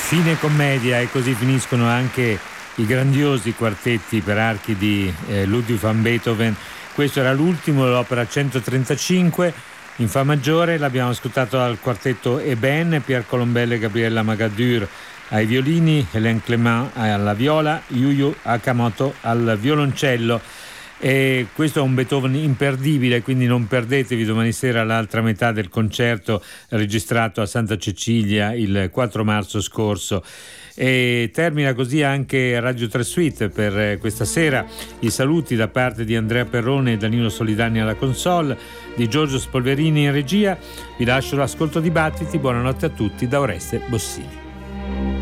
Fine commedia, e così finiscono anche i grandiosi quartetti per archi di Ludwig van Beethoven. Questo era l'ultimo, l'opera 135 in fa maggiore. L'abbiamo ascoltato al quartetto Eben, Pierre Colombel e Gabriella Magadur ai violini, Hélène Clément alla viola, Yuyu Akamoto al violoncello. E questo è un Beethoven imperdibile, quindi non perdetevi domani sera l'altra metà del concerto registrato a Santa Cecilia il 4 marzo scorso. E termina così anche Radio 3 Suite per questa sera. I saluti da parte di Andrea Perrone e Danilo Solidani alla console, di Giorgio Spolverini in regia. Vi lascio l'ascolto di Battiti. Buonanotte a tutti da Oreste Bossini.